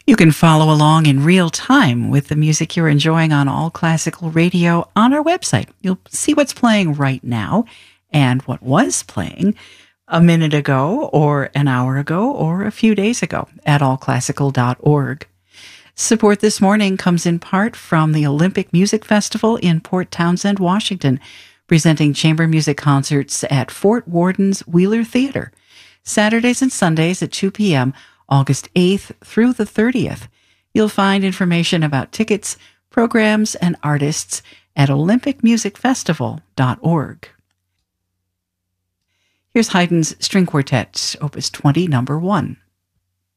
You can follow along in real time with the music you're enjoying on All Classical Radio on our website. You'll see what's playing right now and what was playing a minute ago or an hour ago or a few days ago at allclassical.org. Support this morning comes in part from the Olympic Music Festival in Port Townsend, Washington, presenting chamber music concerts at Fort Worden's Wheeler Theater, Saturdays and Sundays at 2 p.m., August 8th through the 30th. You'll find information about tickets, programs, and artists at olympicmusicfestival.org. Here's Haydn's String Quartet, Opus 20, Number 1.